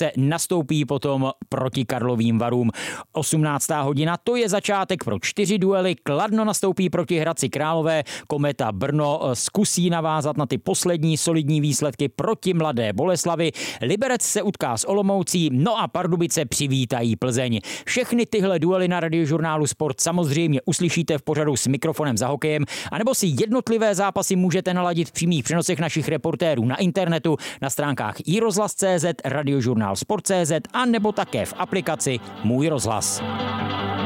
Pardubice nastoupí potom proti Karlovým Varům. 18. hodina, to je začátek pro 4 duely. Kladno nastoupí proti Hradci Králové, Kometa Brno zkusí navázat na ty poslední solidní výsledky proti Mladé Boleslavi. Liberec se utká s Olomoucí, no a Pardubice přivítají Plzeň. Všechny tyhle duely na Radiožurnálu Sport samozřejmě uslyšíte v pořadu S mikrofonem za hokejem, anebo si jednotlivé zápasy můžete naladit v přímých přenosech našich reportérů na internetu, na stránkách iRozhlas.cz, Radiožurnál Sport.cz a nebo také v aplikaci Můj rozhlas.